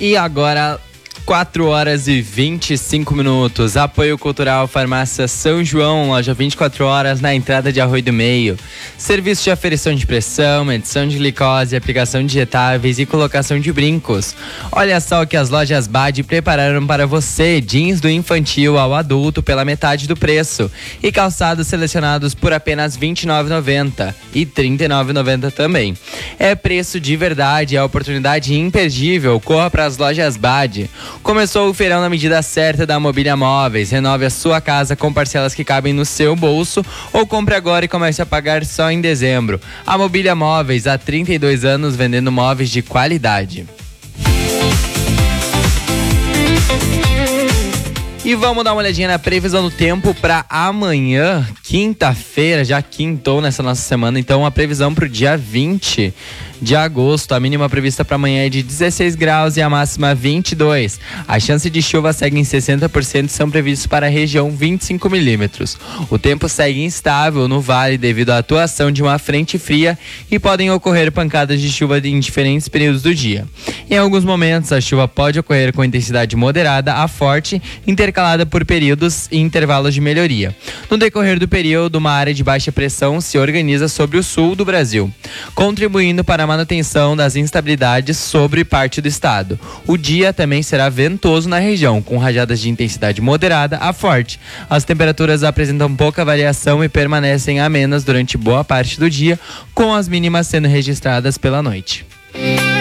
E agora, 4h25. Apoio Cultural Farmácia São João, loja 24 horas na entrada de Arroio do Meio. Serviço de aferição de pressão, medição de glicose, aplicação de injetáveis e colocação de brincos. Olha só o que as lojas Bad prepararam para você: jeans do infantil ao adulto pela metade do preço e calçados selecionados por apenas R$ 29,90 e R$ 39,90 também. É preço de verdade, é oportunidade imperdível. Corra para as lojas Bad. Começou o feirão na medida certa da Mobília Móveis. Renove a sua casa com parcelas que cabem no seu bolso ou compre agora e comece a pagar só em dezembro. A Mobília Móveis, há 32 anos vendendo móveis de qualidade. E vamos dar uma olhadinha na previsão do tempo para amanhã, quinta-feira, já quintou nessa nossa semana. Então a previsão para o dia 20 de agosto, a mínima prevista para amanhã é de 16 graus e a máxima 22. A chance de chuva segue em 60% e são previstos para a região 25 milímetros. O tempo segue instável no vale devido à atuação de uma frente fria e podem ocorrer pancadas de chuva em diferentes períodos do dia. Em alguns momentos, a chuva pode ocorrer com intensidade moderada a forte, intercalada por períodos e intervalos de melhoria. No decorrer do período, uma área de baixa pressão se organiza sobre o sul do Brasil, contribuindo para a manutenção das instabilidades sobre parte do estado. O dia também será ventoso na região, com rajadas de intensidade moderada a forte. As temperaturas apresentam pouca variação e permanecem amenas durante boa parte do dia, com as mínimas sendo registradas pela noite.